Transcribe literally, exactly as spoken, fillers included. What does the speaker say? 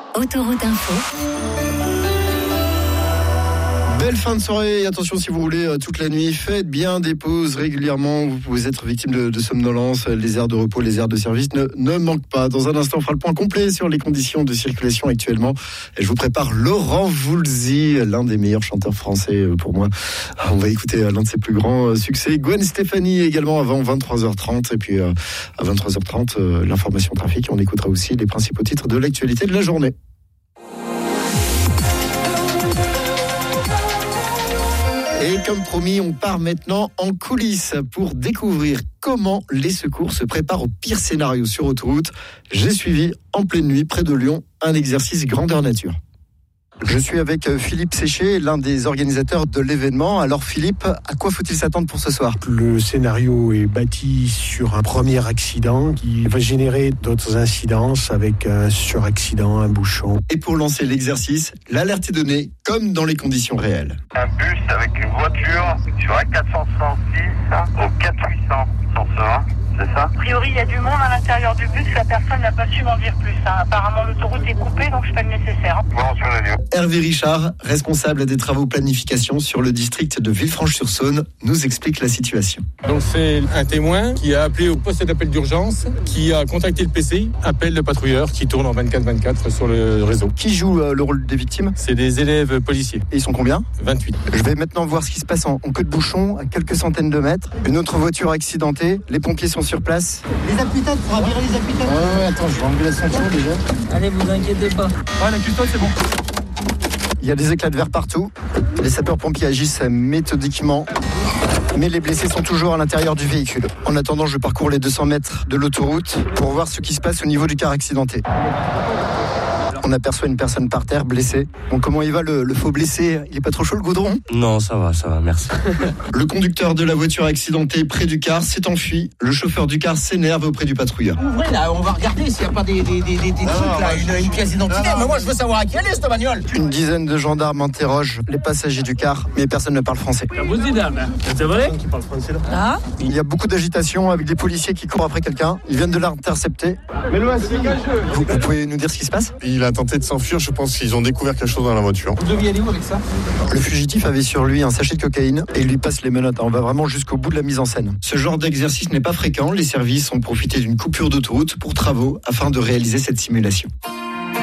Autoroute Info. Belle fin de soirée, attention si vous roulez toute la nuit, faites bien des pauses régulièrement, vous pouvez être victime de, de somnolence, les aires de repos, les aires de service ne, ne manquent pas. Dans un instant, on fera le point complet sur les conditions de circulation actuellement et je vous prépare Laurent Voulzy, l'un des meilleurs chanteurs français pour moi. On va écouter l'un de ses plus grands succès, Gwen Stefani également avant vingt-trois heures trente et puis à vingt-trois heures trente, l'information trafic, on écoutera aussi les principaux titres de l'actualité de la journée. Et comme promis, on part maintenant en coulisses pour découvrir comment les secours se préparent au pire scénario sur autoroute. J'ai suivi en pleine nuit près de Lyon un exercice grandeur nature. Je suis avec Philippe Séché, l'un des organisateurs de l'événement. Alors Philippe, à quoi faut-il s'attendre pour ce soir ? Le scénario est bâti sur un premier accident qui va générer d'autres incidences avec un suraccident, un bouchon. Et pour lancer l'exercice, l'alerte est donnée comme dans les conditions réelles. Un bus avec une voiture sur A quatre cent soixante-six au quatre huit cents sur ce un. C'est ça ? A priori, il y a du monde à l'intérieur du bus, la personne n'a pas su m'en dire plus. Hein. Apparemment, l'autoroute est coupée, donc je fais le nécessaire. Hein. Bon, sur la ligne. Hervé Richard, responsable des travaux planification sur le district de Villefranche-sur-Saône, nous explique la situation. Donc c'est un témoin qui a appelé au poste d'appel d'urgence, qui a contacté le P C I, appel de patrouilleur qui tourne en vingt-quatre vingt-quatre sur le réseau. Qui joue euh, le rôle des victimes ? C'est des élèves policiers. Et ils sont combien ? vingt-huit. Je vais maintenant voir ce qui se passe en, en queue de bouchon, à quelques centaines de mètres. Une autre voiture accidentée, les pompiers sont sur place. Les appuis-têtes, pour virer les appuis-têtes. Ouais, ouais, attends, je vais enlever la ceinture déjà. Allez, vous inquiétez pas. Ouais, la custode, c'est bon. Il y a des éclats de verre partout. Les sapeurs-pompiers agissent méthodiquement. Mais les blessés sont toujours à l'intérieur du véhicule. En attendant, je parcours les deux cents mètres de l'autoroute pour voir ce qui se passe au niveau du car accidenté. On aperçoit une personne par terre, blessée. Bon, comment il va le, le faux blessé ? Il est pas trop chaud le goudron ? Non, ça va, ça va, merci. Le conducteur de la voiture accidentée près du car s'est enfui. Le chauffeur du car s'énerve auprès du patrouilleur. Ouvrez là, on va regarder s'il n'y a pas des, des, des, des, des non, trucs non, là, une, une pièce d'identité. Mais moi je veux savoir à qui elle est cette bagnole. Une dizaine de gendarmes interrogent les passagers du car, mais personne ne parle français. C'est vrai ? Ah Il y a beaucoup d'agitation avec des policiers qui courent après quelqu'un. Ils viennent de l'intercepter. Mais le assis, Vous, vous pouvez nous dire ce qui se passe ? Il a tenté de s'enfuir, je pense qu'ils ont découvert quelque chose dans la voiture. Vous deviez aller où avec ça ? Le fugitif avait sur lui un sachet de cocaïne et il lui passe les menottes. On va vraiment jusqu'au bout de la mise en scène. Ce genre d'exercice n'est pas fréquent. Les services ont profité d'une coupure d'autoroute pour travaux afin de réaliser cette simulation.